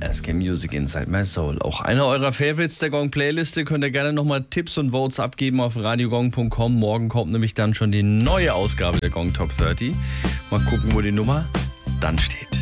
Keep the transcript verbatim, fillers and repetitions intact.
S K Music Inside My Soul. Auch einer eurer Favorites der Gong-Playliste. Könnt ihr gerne nochmal Tipps und Votes abgeben auf radiogong punkt com. Morgen kommt nämlich dann schon die neue Ausgabe der Gong Top dreißig. Mal gucken, wo die Nummer dann steht.